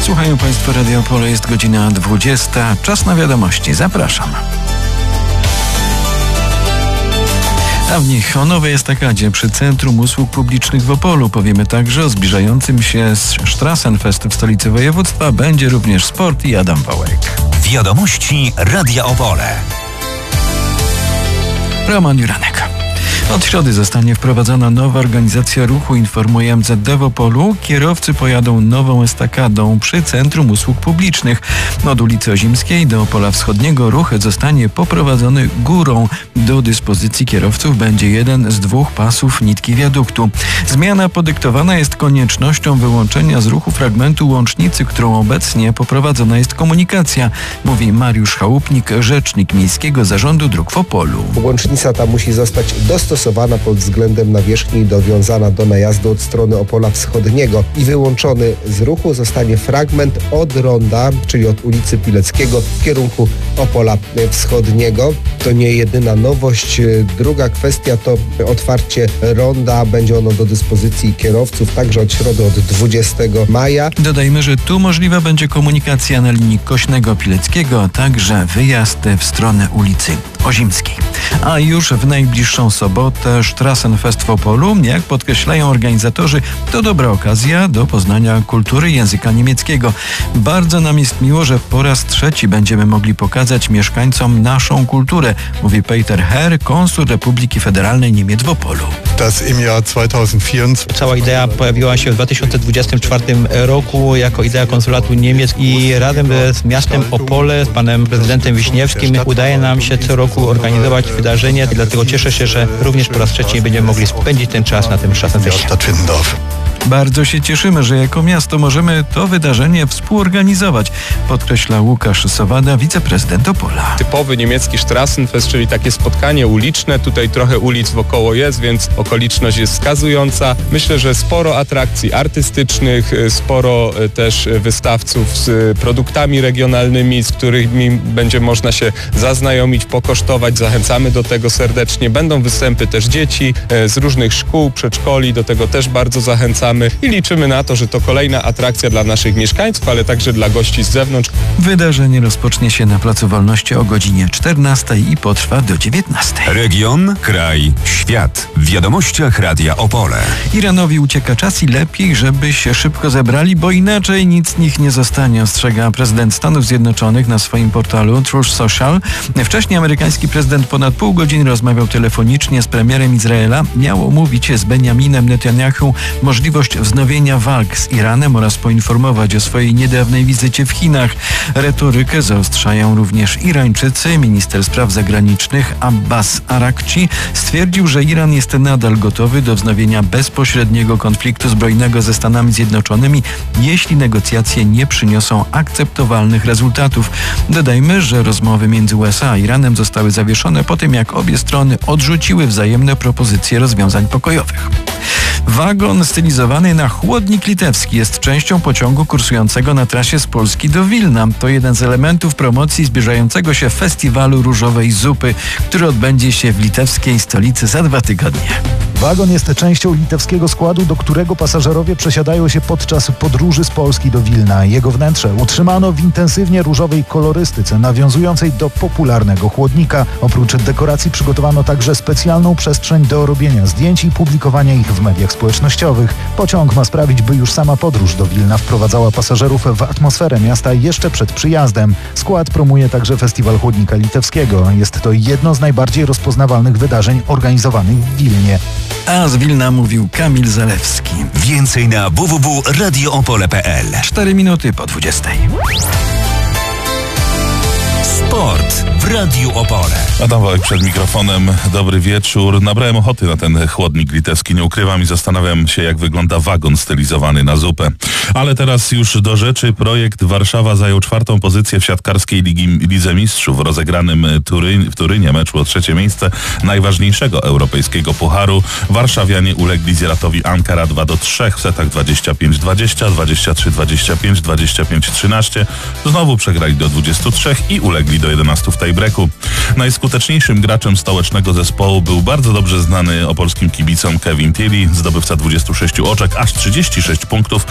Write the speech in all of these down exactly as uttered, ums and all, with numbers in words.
Słuchają Państwo Radio Opole, jest godzina dwudziesta. Czas na wiadomości. Zapraszam. A w nich o nowej estakadzie przy Centrum Usług Publicznych w Opolu. Powiemy także o zbliżającym się Strassenfest w stolicy województwa. Będzie również sport i Adam Wałek. Wiadomości Radia Opole. Roman Juranek. Od środy zostanie wprowadzona nowa organizacja ruchu, informuje M Z D w Opolu. Kierowcy pojadą nową estakadą przy Centrum Usług Publicznych. Od ulicy Ozimskiej do Opola Wschodniego ruch zostanie poprowadzony górą. Do dyspozycji kierowców będzie jeden z dwóch pasów nitki wiaduktu. Zmiana podyktowana jest koniecznością wyłączenia z ruchu fragmentu łącznicy, którą obecnie poprowadzona jest komunikacja, mówi Mariusz Chałupnik, rzecznik Miejskiego Zarządu Dróg w Opolu. Łącznica ta musi zostać dostosowana pod względem nawierzchni i dowiązana do najazdu od strony Opola Wschodniego i wyłączony z ruchu zostanie fragment od ronda, czyli od ulicy Pileckiego w kierunku Opola Wschodniego. To nie jedyna nowość. Druga kwestia to otwarcie ronda. Będzie ono do dyspozycji kierowców także od środy, od dwudziestego maja. Dodajmy, że tu możliwa będzie komunikacja na linii Kośnego-Pileckiego, a także wyjazd w stronę ulicy Ozimskiej. A już w najbliższą sobotę Strassenfest w Opolu, jak podkreślają organizatorzy, to dobra okazja do poznania kultury języka niemieckiego. Bardzo nam jest miło, że po raz trzeci będziemy mogli pokazać mieszkańcom naszą kulturę, mówi Peter Herr, konsul Republiki Federalnej Niemiec w Opolu. Cała idea pojawiła się w dwa tysiące dwudziestym czwartym roku jako idea konsulatu Niemiec i razem z miastem Opole, z panem prezydentem Wiśniewskim udaje nam się co roku organizować wydarzenie, dlatego cieszę się, że również po raz trzeci będziemy mogli spędzić ten czas na tym Strassenfestie. Bardzo się cieszymy, że jako miasto możemy to wydarzenie współorganizować, podkreśla Łukasz Sowada, wiceprezydent Opola. Typowy niemiecki Strassenfest, czyli takie spotkanie uliczne. Tutaj trochę ulic wokoło jest, więc okoliczność jest wskazująca. Myślę, że sporo atrakcji artystycznych, sporo też wystawców z produktami regionalnymi, z którymi będzie można się zaznajomić, pokosztować. Zachęcamy do tego serdecznie. Będą występy też dzieci z różnych szkół, przedszkoli. Do tego też bardzo zachęcamy. I liczymy na to, że to kolejna atrakcja dla naszych mieszkańców, ale także dla gości z zewnątrz. Wydarzenie rozpocznie się na Placu Wolności o godzinie czternastej i potrwa do dziewiętnastej. Region, kraj, świat. W wiadomościach Radia Opole. Iranowi ucieka czas i lepiej, żeby się szybko zebrali, bo inaczej nic z nich nie zostanie, ostrzega prezydent Stanów Zjednoczonych na swoim portalu Truth Social. Wcześniej amerykański prezydent ponad pół godziny rozmawiał telefonicznie z premierem Izraela. Miał omówić z Benjaminem Netanyahu możliwość wznowienia walk z Iranem oraz poinformować o swojej niedawnej wizycie w Chinach. Retorykę zaostrzają również Irańczycy. Minister spraw zagranicznych Abbas Arakci stwierdził, że Iran jest nadal gotowy do wznowienia bezpośredniego konfliktu zbrojnego ze Stanami Zjednoczonymi, jeśli negocjacje nie przyniosą akceptowalnych rezultatów. Dodajmy, że rozmowy między U S A a Iranem zostały zawieszone po tym, jak obie strony odrzuciły wzajemne propozycje rozwiązań pokojowych. Wagon stylizowany na chłodnik litewski jest częścią pociągu kursującego na trasie z Polski do Wilna. To jeden z elementów promocji zbliżającego się festiwalu Różowej Zupy, który odbędzie się w litewskiej stolicy za dwa tygodnie. Wagon jest częścią litewskiego składu, do którego pasażerowie przesiadają się podczas podróży z Polski do Wilna. Jego wnętrze utrzymano w intensywnie różowej kolorystyce nawiązującej do popularnego chłodnika. Oprócz dekoracji przygotowano także specjalną przestrzeń do robienia zdjęć i publikowania ich w mediach społecznościowych. Pociąg ma sprawić, by już sama podróż do Wilna wprowadzała pasażerów w atmosferę miasta jeszcze przed przyjazdem. Skład promuje także Festiwal Chłodnika Litewskiego. Jest to jedno z najbardziej rozpoznawalnych wydarzeń organizowanych w Wilnie. A z Wilna mówił Kamil Zalewski. Więcej na w w w kropka radio opole kropka p l. Cztery minuty po dwudziestej. Sport w Radiu Opole. Adam Wałek przed mikrofonem. Dobry wieczór. Nabrałem ochoty na ten chłodnik litewski. Nie ukrywam i zastanawiam się, jak wygląda wagon stylizowany na zupę. Ale teraz już do rzeczy. Projekt Warszawa zajął czwartą pozycję w siatkarskiej Ligi, Lidze Mistrzów. W rozegranym Tury, w Turynie meczu o trzecie miejsce najważniejszego europejskiego pucharu warszawianie ulegli Zieratowi Ankara dwa do trzech w setach dwadzieścia pięć dwadzieścia, dwadzieścia trzy dwadzieścia pięć, dwadzieścia pięć trzynaście. Znowu przegrali do dwudziestu trzech i ulegli do jedenastu w tiebreaku. Najskuteczniejszym graczem stołecznego zespołu był bardzo dobrze znany opolskim kibicom Kevin Tilly, zdobywca dwudziestu sześciu oczek, aż trzydzieści sześć punktów dla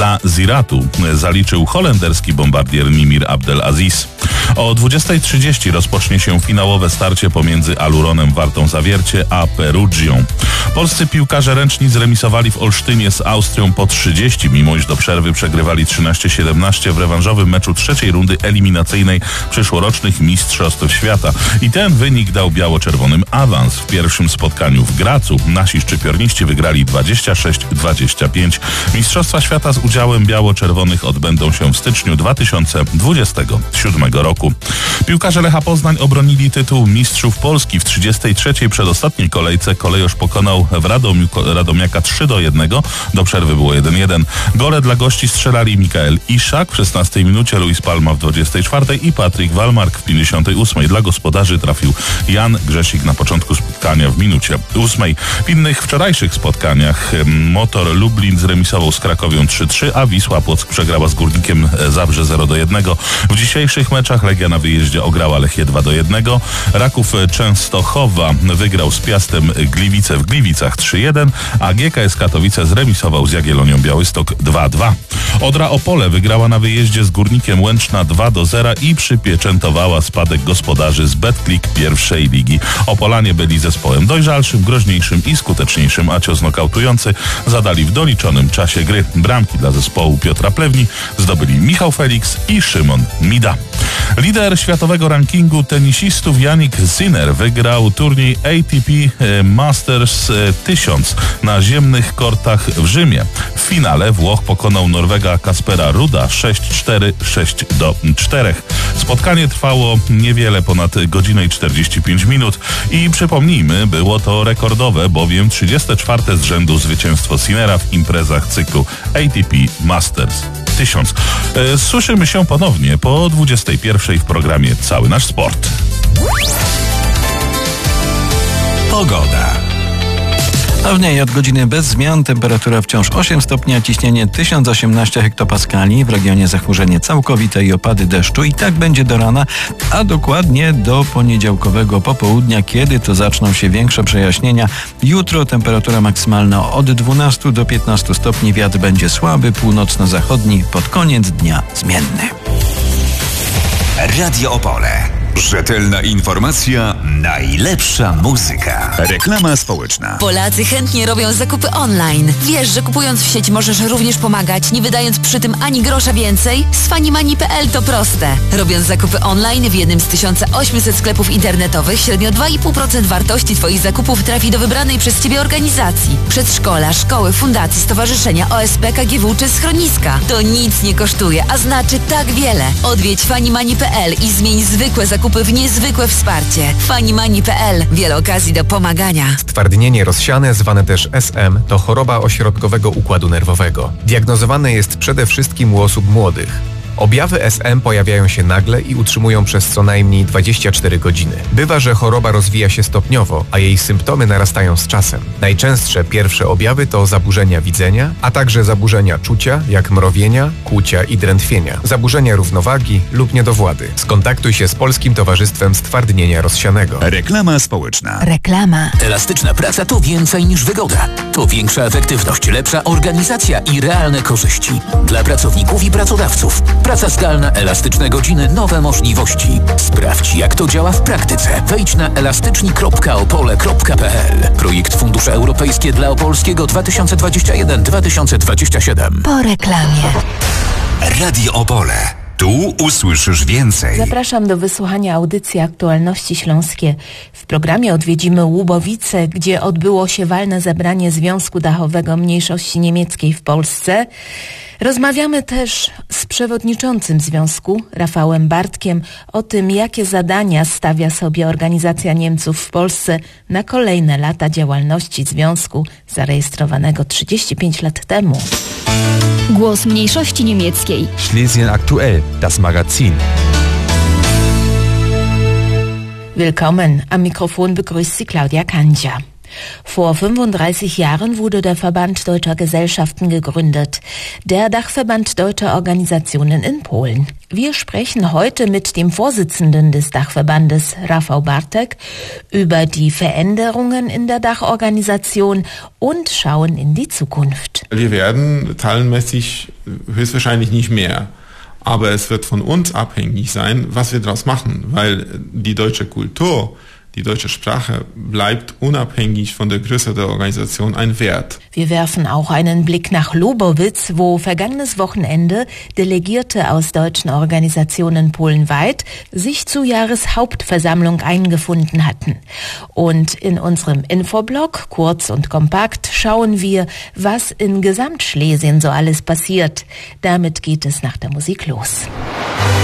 dla Ziratu zaliczył holenderski bombardier Nimir Abdelaziz. O dwudziestej trzydzieści rozpocznie się finałowe starcie pomiędzy Aluronem Wartą Zawiercie a Perugią. Polscy piłkarze ręczni zremisowali w Olsztynie z Austrią po trzydzieści, mimo iż do przerwy przegrywali trzynaście siedemnaście w rewanżowym meczu trzeciej rundy eliminacyjnej przyszłorocznych Mistrzostw Świata. I ten wynik dał biało-czerwonym awans. W pierwszym spotkaniu w Gracu nasi szczypiorniści wygrali dwadzieścia sześć dwadzieścia pięć. Mistrzostwa Świata z udziałem biało-czerwonych odbędą się w styczniu dwa tysiące dwudziestego siódmego roku. Piłkarze Lecha Poznań obronili tytuł mistrzów Polski. W trzydziestej trzeciej przedostatniej kolejce Kolejorz pokonał w Radomiu Radomiaka trzy do jednego. Do przerwy było jeden jeden. Gole dla gości strzelali Mikael Iszak w szesnastej minucie, Luis Palma w dwudziestej czwartej i Patryk Walmark w pięćdziesiątej ósmej. Dla gospodarzy trafił Jan Grzesik na początku spotkania w minucie ósmej. W innych wczorajszych spotkaniach Motor Lublin zremisował z Krakowią trzy trzy, a Wisła Płock przegrała z Górnikiem Zabrze zero do jednego. W dzisiejszych meczach Legia na wyjeździe ograła Lechię dwa do jednego. Raków Częstochowa wygrał z Piastem Gliwice w Gliwicach trzy jeden, a G K S Katowice zremisował z Jagiellonią Białystok dwa dwa. Odra Opole wygrała na wyjeździe z Górnikiem Łęczna dwa do zera i przypieczętowała spadek gospodarzy z Betclic pierwszej ligi. Opolanie byli zespołem dojrzalszym, groźniejszym i skuteczniejszym, a cios nokautujący zadali w doliczonym czasie gry. Bramki dla zespołu Piotra Plewni zdobyli Michał Felix i Szymon Mida. Lider światowego rankingu tenisistów Jannik Sinner wygrał turniej A T P Masters tysiąc na ziemnych kortach w Rzymie. W finale Włoch pokonał Norwega Kaspera Ruda sześć cztery, sześć do czterech. Spotkanie trwało niewiele ponad godzinę i czterdzieści pięć minut i przypomnijmy, było to rekordowe, bowiem trzydzieste czwarte z rzędu zwycięstwo Sinnera w imprezach cyklu A T P Masters tysiąc. E, słyszymy się ponownie po dwudziestej pierwszej w programie Cały Nasz Sport. Pogoda. A w niej od godziny bez zmian, temperatura wciąż osiem stopni, a ciśnienie tysiąc osiemnaście hektopaskali, w regionie zachmurzenie całkowite i opady deszczu i tak będzie do rana, a dokładnie do poniedziałkowego popołudnia, kiedy to zaczną się większe przejaśnienia. Jutro temperatura maksymalna od dwunastu do piętnastu stopni, wiatr będzie słaby, północno-zachodni, pod koniec dnia zmienny. Radio Opole. Rzetelna informacja, najlepsza muzyka. Reklama społeczna. Polacy chętnie robią zakupy online. Wiesz, że kupując w sieci możesz również pomagać, nie wydając przy tym ani grosza więcej? Z Fanimani kropka p l to proste. Robiąc zakupy online w jednym z tysiąca osiemset sklepów internetowych, średnio dwa i pół procent wartości Twoich zakupów trafi do wybranej przez Ciebie organizacji. Przedszkola, szkoły, fundacji, stowarzyszenia, O S P, K G W czy schroniska. To nic nie kosztuje, a znaczy tak wiele. Odwiedź Fanimani kropka p l i zmień zwykłe zakupy w niezwykłe wsparcie. Fanimani kropka p l. Wiele okazji do pomagania. Stwardnienie rozsiane, zwane też S M, to choroba ośrodkowego układu nerwowego. Diagnozowane jest przede wszystkim u osób młodych. Objawy S M pojawiają się nagle i utrzymują przez co najmniej dwadzieścia cztery godziny. Bywa, że choroba rozwija się stopniowo, a jej symptomy narastają z czasem. Najczęstsze pierwsze objawy to zaburzenia widzenia, a także zaburzenia czucia, jak mrowienia, kłucia i drętwienia, zaburzenia równowagi lub niedowłady. Skontaktuj się z Polskim Towarzystwem Stwardnienia Rozsianego. Reklama społeczna. Reklama. Elastyczna praca to więcej niż wygoda. To większa efektywność, lepsza organizacja i realne korzyści. Dla pracowników i pracodawców. Praca zdalna, elastyczne godziny, nowe możliwości. Sprawdź, jak to działa w praktyce. Wejdź na elastyczni kropka opole kropka p l. Projekt Fundusze Europejskie dla Opolskiego dwa tysiące dwudziesty pierwszy do dwa tysiące dwudziestego siódmego. Po reklamie. Radio Opole. Tu usłyszysz więcej. Zapraszam do wysłuchania audycji Aktualności Śląskie. W programie odwiedzimy Łubowice, gdzie odbyło się walne zebranie Związku Dachowego Mniejszości Niemieckiej w Polsce. Rozmawiamy też z przewodniczącym związku, Rafałem Bartkiem, o tym, jakie zadania stawia sobie organizacja Niemców w Polsce na kolejne lata działalności związku, zarejestrowanego trzydzieści pięć lat temu. Głos mniejszości niemieckiej. Schlesien aktuell, das Magazin. Willkommen, am Mikrofon begrüßt Sie Claudia Kandzia. Vor fünfunddreißig Jahren wurde der Verband Deutscher Gesellschaften gegründet, der Dachverband Deutscher Organisationen in Polen. Wir sprechen heute mit dem Vorsitzenden des Dachverbandes, Rafał Bartek, über die Veränderungen in der Dachorganisation und schauen in die Zukunft. Wir werden zahlenmäßig höchstwahrscheinlich nicht mehr. Aber es wird von uns abhängig sein, was wir daraus machen, weil die deutsche Kultur, die deutsche Sprache bleibt unabhängig von der Größe der Organisation ein Wert. Wir werfen auch einen Blick nach Lobowitz, wo vergangenes Wochenende Delegierte aus deutschen Organisationen polenweit sich zur Jahreshauptversammlung eingefunden hatten. Und in unserem Infoblog, kurz und kompakt, schauen wir, was in Gesamtschlesien so alles passiert. Damit geht es nach der Musik los.